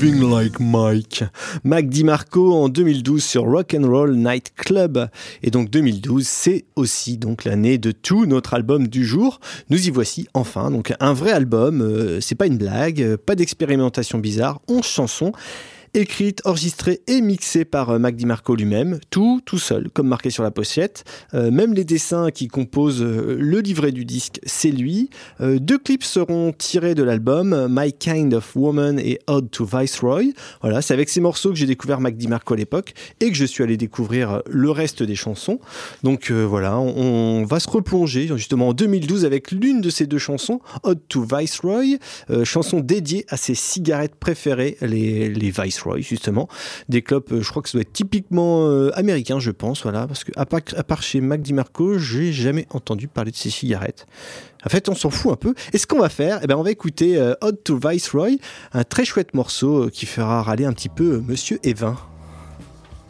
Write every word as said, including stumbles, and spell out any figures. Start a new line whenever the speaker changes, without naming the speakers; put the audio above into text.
Moving Like Mike. Mac DiMarco en deux mille douze sur Rock and Roll Night Club. Et donc deux mille douze, c'est aussi donc l'année de tout notre album du jour. Nous y voici enfin. Donc un vrai album, euh, c'est pas une blague, euh, pas d'expérimentation bizarre, onze chansons. Écrite, enregistrée et mixée par Mac DiMarco lui-même, tout, tout seul, comme marqué sur la pochette. Euh, même les dessins qui composent euh, le livret du disque, c'est lui. Euh, deux clips seront tirés de l'album, My Kind of Woman et Ode to Viceroy. Voilà, c'est avec ces morceaux que j'ai découvert Mac DiMarco à l'époque et que je suis allé découvrir le reste des chansons. Donc euh, voilà, on, on va se replonger justement en deux mille douze avec l'une de ces deux chansons, Ode to Viceroy, euh, chanson dédiée à ses cigarettes préférées, les, les Viceroy. Justement, des clopes, je crois que ça doit être typiquement euh, américain, je pense, voilà, parce que à part, à part chez Mac DiMarco, j'ai jamais entendu parler de ces cigarettes. En fait, on s'en fout un peu. Et ce qu'on va faire, eh ben, on va écouter euh, Ode to Viceroy, un très chouette morceau euh, qui fera râler un petit peu euh, Monsieur Evin.